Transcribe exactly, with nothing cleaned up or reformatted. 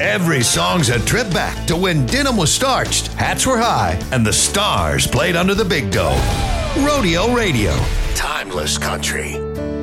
Every song's a trip back to when denim was starched, hats were high, and the stars played under the big dome. Rodeo Radio. Timeless country.